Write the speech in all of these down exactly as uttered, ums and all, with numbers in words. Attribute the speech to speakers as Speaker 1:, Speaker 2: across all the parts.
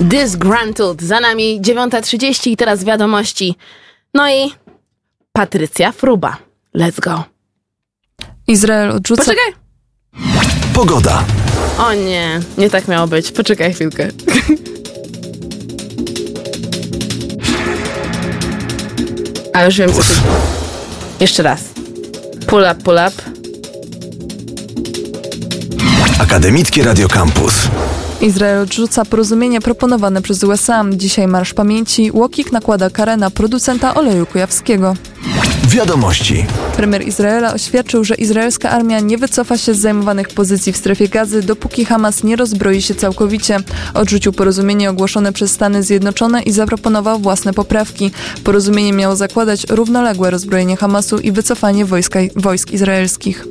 Speaker 1: Disgruntled. Za nami dziewiąta trzydzieści i teraz wiadomości. No i Patrycja Fruba. Let's go.
Speaker 2: Izrael odrzuca...
Speaker 1: Poczekaj.
Speaker 3: Pogoda.
Speaker 1: O nie, nie tak miało być. Poczekaj chwilkę. A już wiem, co to... Jeszcze raz. Pull up, pull up.
Speaker 3: Akademickie Radio Campus.
Speaker 2: Izrael odrzuca porozumienie proponowane przez U S A. Dzisiaj Marsz Pamięci. UOKiK nakłada karę na producenta oleju kujawskiego.
Speaker 3: Wiadomości.
Speaker 2: Premier Izraela oświadczył, że izraelska armia nie wycofa się z zajmowanych pozycji w strefie Gazy, dopóki Hamas nie rozbroi się całkowicie. Odrzucił porozumienie ogłoszone przez Stany Zjednoczone i zaproponował własne poprawki. Porozumienie miało zakładać równoległe rozbrojenie Hamasu i wycofanie wojska, wojsk izraelskich.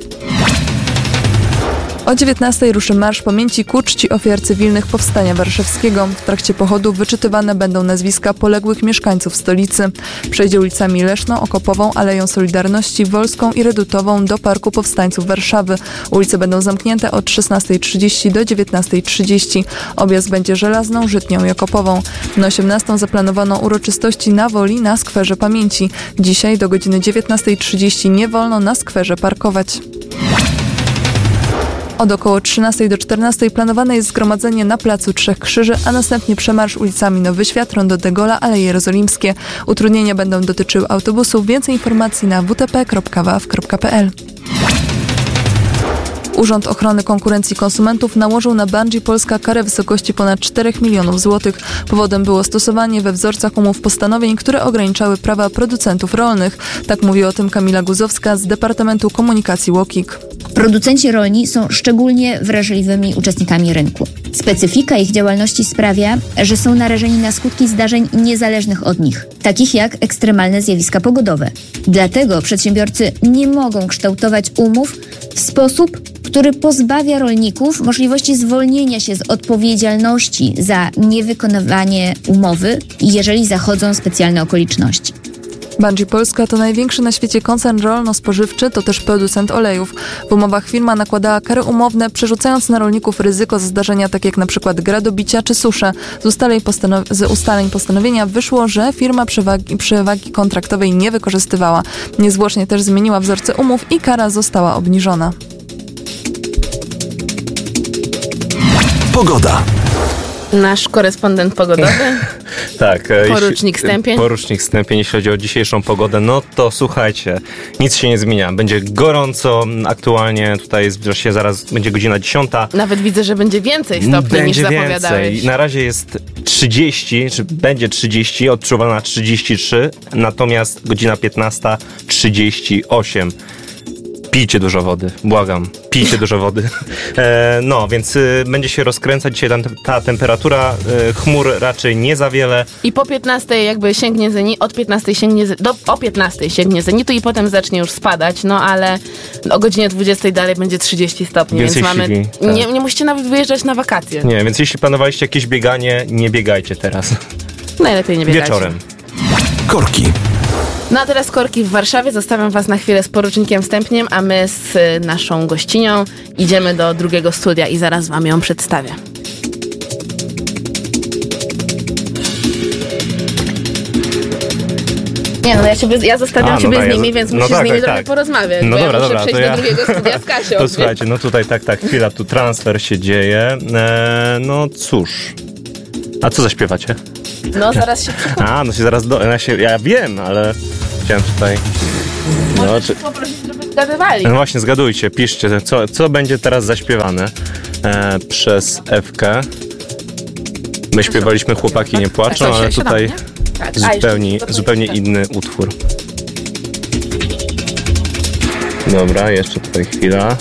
Speaker 2: O dziewiętnastej ruszy Marsz Pamięci ku czci ofiar cywilnych Powstania Warszawskiego. W trakcie pochodu wyczytywane będą nazwiska poległych mieszkańców stolicy. Przejdzie ulicami Leszną, Okopową, Aleją Solidarności, Wolską i Redutową do Parku Powstańców Warszawy. Ulice będą zamknięte od szesnastej trzydzieści do dziewiętnastej trzydzieści. Objazd będzie Żelazną, Żytnią i Okopową. Na osiemnastą zaplanowano uroczystości na Woli na Skwerze Pamięci. Dzisiaj do godziny dziewiętnastej trzydzieści nie wolno na skwerze parkować. Od około trzynastej do czternastej planowane jest zgromadzenie na Placu Trzech Krzyży, a następnie przemarsz ulicami Nowy Świat, Rondo de Gola, Aleje Jerozolimskie. Utrudnienia będą dotyczyły autobusów. Więcej informacji na w t p kropka w a w kropka p l. Urząd Ochrony Konkurencji i Konsumentów nałożył na Bungie Polska karę w wysokości ponad czterech milionów złotych. Powodem było stosowanie we wzorcach umów postanowień, które ograniczały prawa producentów rolnych. Tak mówi o tym Kamila Guzowska z Departamentu Komunikacji UOKiK.
Speaker 4: Producenci rolni są szczególnie wrażliwymi uczestnikami rynku. Specyfika ich działalności sprawia, że są narażeni na skutki zdarzeń niezależnych od nich, takich jak ekstremalne zjawiska pogodowe. Dlatego przedsiębiorcy nie mogą kształtować umów w sposób, który pozbawia rolników możliwości zwolnienia się z odpowiedzialności za niewykonywanie umowy, jeżeli zachodzą specjalne okoliczności.
Speaker 2: Bungie Polska to największy na świecie koncern rolno-spożywczy, to też producent olejów. W umowach firma nakładała kary umowne, przerzucając na rolników ryzyko ze zdarzenia takie jak na przykład gradobicia czy susze. Z ustaleń, postanow- z ustaleń postanowienia wyszło, że firma przewagi, przewagi kontraktowej nie wykorzystywała. Niezwłocznie też zmieniła wzorce umów i kara została obniżona.
Speaker 3: Pogoda.
Speaker 1: Nasz korespondent pogodowy.
Speaker 5: Tak.
Speaker 1: Porucznik Stępień.
Speaker 5: Porucznik Stępień, jeśli chodzi o dzisiejszą pogodę, no to słuchajcie, nic się nie zmienia. Będzie gorąco, aktualnie tutaj zbliża się, zaraz będzie godzina dziesiąta.
Speaker 1: Nawet widzę, że będzie więcej stopni
Speaker 5: będzie
Speaker 1: niż zapowiadałeś.
Speaker 5: Więcej. Na razie jest trzydzieści, czy będzie trzydzieści, odczuwalna trzydzieści trzy, natomiast godzina piętnasta trzydzieści osiem. Pijcie dużo wody, błagam, pijcie dużo wody. E, no, więc y, będzie się rozkręcać dzisiaj ta, ta temperatura, y, chmur raczej nie za wiele.
Speaker 1: I po piętnastej jakby sięgnie zenit, od piętnastej sięgnie, do, o piętnastej sięgnie zenitu i potem zacznie już spadać, no ale o godzinie dwudziestej dalej będzie trzydzieści stopni,
Speaker 5: Więcej
Speaker 1: więc mamy,
Speaker 5: siwi, tak.
Speaker 1: nie, nie musicie nawet wyjeżdżać na wakacje.
Speaker 5: Nie, więc jeśli planowaliście jakieś bieganie, nie biegajcie teraz.
Speaker 1: Najlepiej nie biegajcie.
Speaker 5: Wieczorem.
Speaker 3: Korki.
Speaker 1: No a teraz korki w Warszawie. Zostawiam was na chwilę z porucznikiem Stępniem, a my z y, naszą gościnią idziemy do drugiego studia i zaraz wam ją przedstawię. Nie, no ja, ciebie, ja zostawiam
Speaker 5: A, no
Speaker 1: ciebie
Speaker 5: tak,
Speaker 1: z nimi,
Speaker 5: ja,
Speaker 1: więc
Speaker 5: no
Speaker 1: musisz
Speaker 5: tak,
Speaker 1: z nimi
Speaker 5: tak,
Speaker 1: trochę
Speaker 5: tak.
Speaker 1: porozmawiać,
Speaker 5: No
Speaker 1: bo
Speaker 5: dobra,
Speaker 1: ja muszę
Speaker 5: dobra,
Speaker 1: przejść
Speaker 5: to
Speaker 1: do
Speaker 5: ja...
Speaker 1: drugiego studia z Kasią.
Speaker 5: To słuchajcie, no tutaj tak, tak, chwila, tu transfer się dzieje. E, no cóż, a co zaśpiewacie?
Speaker 1: No zaraz się przekonam.
Speaker 5: A, no się zaraz, do, ja, się, ja wiem, ale chciałem tutaj... No,
Speaker 1: Możesz
Speaker 5: czy...
Speaker 1: poprosić, żeby zgadywali.
Speaker 5: No właśnie, zgadujcie, piszcie, co, co będzie teraz zaśpiewane e, przez Ewkę. My śpiewaliśmy Chłopaki nie płaczą,
Speaker 1: Tak,
Speaker 5: ale
Speaker 1: siadamy,
Speaker 5: tutaj
Speaker 1: nie? Tak. A,
Speaker 5: zupełnie,
Speaker 1: jeszcze-
Speaker 5: zupełnie inny utwór. Dobra, jeszcze tutaj chwila.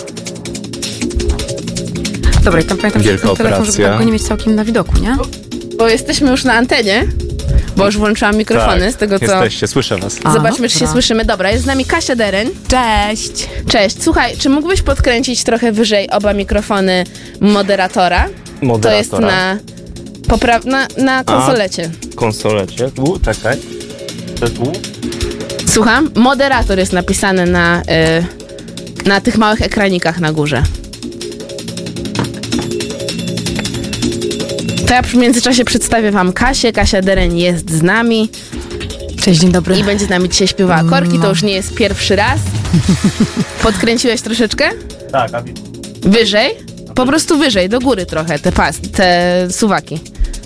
Speaker 6: Dobra, i tam pamiętam, że
Speaker 5: Wielka
Speaker 6: ten telefon, żeby
Speaker 5: operacja.
Speaker 6: tak go nie mieć całkiem na widoku, nie?
Speaker 1: Bo jesteśmy już na antenie, bo już włączyłam mikrofony
Speaker 5: Tak,
Speaker 1: z tego co...
Speaker 5: jesteście, słyszę was.
Speaker 6: A,
Speaker 1: Zobaczmy, czy się
Speaker 6: dobra.
Speaker 1: słyszymy. Dobra, jest z nami Kasia Dereń.
Speaker 6: Cześć!
Speaker 1: Cześć. Słuchaj, czy mógłbyś podkręcić trochę wyżej oba mikrofony moderatora?
Speaker 5: Moderatora.
Speaker 1: To jest na, popra- na, na konsolecie.
Speaker 5: Konsolecie. Tu, czekaj. To tu.
Speaker 1: Słucham? Moderator jest napisany na, y, na tych małych ekranikach na górze. To ja w międzyczasie przedstawię wam Kasię. Kasia Dereń jest z nami.
Speaker 6: Cześć, dzień dobry.
Speaker 1: I będzie z nami dzisiaj śpiewała korki. To już nie jest pierwszy raz. Podkręciłeś troszeczkę?
Speaker 5: Tak, a
Speaker 1: Wyżej? Po prostu wyżej, do góry trochę, te pas, te suwaki.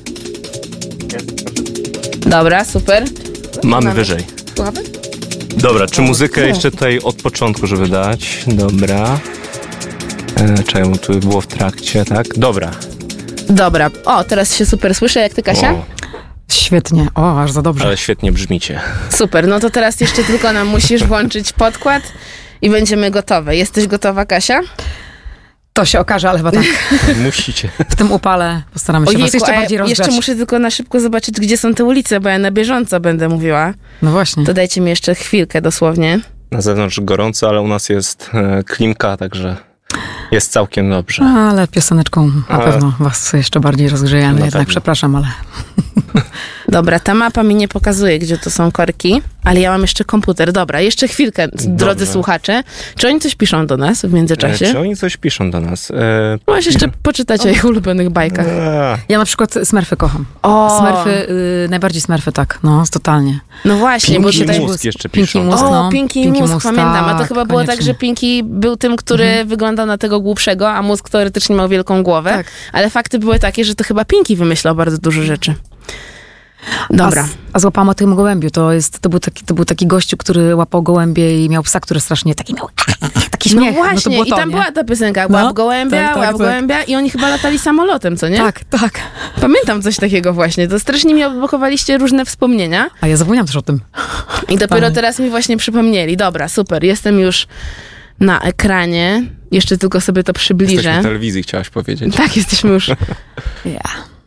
Speaker 1: Dobra, super.
Speaker 5: mamy wyżej.
Speaker 1: Słuchamy?
Speaker 5: Dobra, czy muzykę jeszcze tutaj od początku, żeby dać? Dobra. E, czemu tu było w trakcie, tak? Dobra.
Speaker 1: Dobra, o, teraz się super słyszę, jak ty, Kasia?
Speaker 5: O,
Speaker 6: Świetnie. O, aż za dobrze.
Speaker 5: ale świetnie brzmicie.
Speaker 1: Super, no to teraz jeszcze tylko nam musisz włączyć podkład i będziemy gotowe. Jesteś gotowa, Kasia?
Speaker 6: To się okaże, ale chyba tak.
Speaker 5: Musicie.
Speaker 6: W tym upale postaramy się was
Speaker 1: Ojejku,
Speaker 6: jeszcze
Speaker 1: a ja
Speaker 6: bardziej rozgrzać.
Speaker 1: jeszcze muszę tylko na szybko zobaczyć, gdzie są te ulice, bo ja na bieżąco będę mówiła.
Speaker 6: No właśnie.
Speaker 1: To dajcie mi jeszcze chwilkę dosłownie.
Speaker 5: Na zewnątrz gorąco, ale u nas jest e, klimka, także jest całkiem dobrze.
Speaker 6: Ale pioseneczką na
Speaker 5: Ale-
Speaker 6: pewno was jeszcze bardziej rozgrzejemy.
Speaker 5: Na
Speaker 6: Jednak
Speaker 5: pewno.
Speaker 6: przepraszam, ale...
Speaker 1: Dobra, ta mapa mi nie pokazuje, gdzie to są korki, ale ja mam jeszcze komputer. Dobra, jeszcze chwilkę, drodzy
Speaker 5: Dobrze.
Speaker 1: słuchacze. Czy oni coś piszą do nas w
Speaker 5: E,
Speaker 1: międzyczasie?
Speaker 5: czy oni coś piszą do nas? E,
Speaker 1: Możesz jeszcze poczytać o ich ulubionych bajkach.
Speaker 5: a,
Speaker 6: Ja na przykład Smurfy kocham.
Speaker 1: O,
Speaker 6: Smurfy, y, najbardziej Smurfy, tak. No, totalnie.
Speaker 1: no właśnie,
Speaker 5: Pinki
Speaker 1: bo
Speaker 6: się
Speaker 1: tutaj...
Speaker 6: też
Speaker 5: Mózg
Speaker 6: był-
Speaker 5: jeszcze
Speaker 6: Pinky
Speaker 5: piszą.
Speaker 6: Mózg,
Speaker 1: O,
Speaker 6: no.
Speaker 1: Pinky,
Speaker 6: Pinky
Speaker 1: Mózg,
Speaker 6: Mózg,
Speaker 1: pamiętam. A to
Speaker 6: tak,
Speaker 1: chyba było tak,
Speaker 6: koniecznie.
Speaker 1: że Pinky był tym, który wyglądał na tego głupszego, a mózg teoretycznie miał wielką głowę.
Speaker 6: Tak.
Speaker 1: Ale fakty były takie, że to chyba Pinky wymyślał bardzo dużo rzeczy. Dobra.
Speaker 6: A, z- a złapałam o tym gołębiu. To, jest, to, był taki, to był taki gościu, który łapał gołębie i miał psa, który strasznie taki miał taki
Speaker 1: No
Speaker 6: śmiech.
Speaker 1: właśnie,
Speaker 6: no to było
Speaker 1: i
Speaker 6: to,
Speaker 1: tam
Speaker 6: nie?
Speaker 1: była ta piosenka, łap
Speaker 6: No,
Speaker 1: gołębia,
Speaker 6: tak, tak,
Speaker 1: łap
Speaker 6: tak.
Speaker 1: gołębia i oni chyba latali samolotem, co nie?
Speaker 6: Tak, tak.
Speaker 1: Pamiętam coś takiego właśnie, to strasznie mi odblokowaliście różne wspomnienia
Speaker 6: A ja zapomniałam też o tym.
Speaker 1: i dopiero
Speaker 6: Panie.
Speaker 1: teraz mi właśnie przypomnieli. Dobra, super, jestem już na ekranie, jeszcze tylko sobie to przybliżę.
Speaker 5: Jesteśmy w telewizji, chciałaś powiedzieć.
Speaker 1: Tak, jesteśmy już.
Speaker 6: Ja.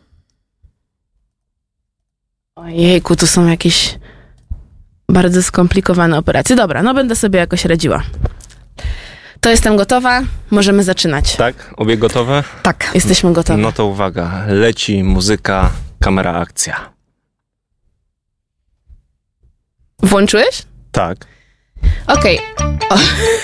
Speaker 1: Ojejku, tu są jakieś bardzo skomplikowane operacje. Dobra, no będę sobie jakoś radziła. To jestem gotowa, możemy zaczynać.
Speaker 5: Tak? Obie gotowe?
Speaker 6: Tak.
Speaker 1: Jesteśmy gotowi.
Speaker 5: No to uwaga. Leci muzyka, kamera, akcja.
Speaker 1: Włączyłeś?
Speaker 5: Tak.
Speaker 1: Okej. O.